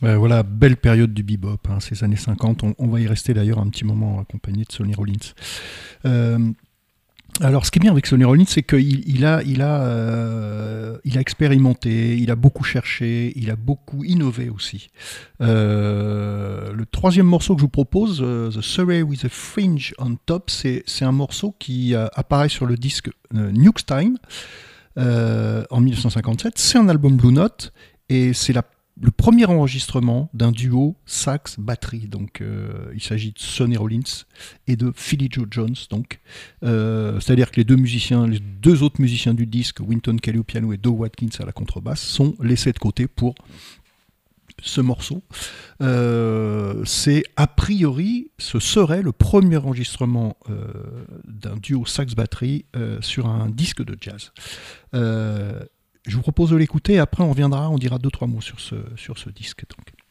Voilà, belle période du bebop, hein, ces années 50. On va y rester d'ailleurs un petit moment accompagné de Sonny Rollins. Euh, alors, ce qui est bien avec Sonny Rollins, c'est qu'il a expérimenté, il a beaucoup cherché, il a beaucoup innové aussi. Le troisième morceau que je vous propose, The Surrey with a Fringe on Top, c'est un morceau qui apparaît sur le disque Nuke's Time en 1957. C'est un album Blue Note et c'est le premier enregistrement d'un duo sax-batterie. Donc, il s'agit de Sonny Rollins et de Philly Joe Jones. Donc, c'est-à-dire que les deux autres musiciens du disque, Wynton Kelly au piano et Doe Watkins à la contrebasse, sont laissés de côté pour ce morceau. C'est a priori, ce serait le premier enregistrement d'un duo sax-batterie sur un disque de jazz. Je vous propose de l'écouter, après on reviendra, on dira 2-3 mots sur ce disque. Donc.